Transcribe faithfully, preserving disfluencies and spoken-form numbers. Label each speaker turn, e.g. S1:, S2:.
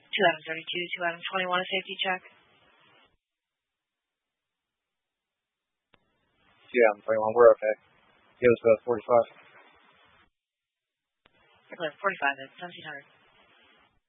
S1: Two Adam thirty-two, two Adam twenty-one, a safety check.
S2: Two Adam twenty-one, we're okay. Give us about forty-five.
S1: forty-five at seventeen hundred.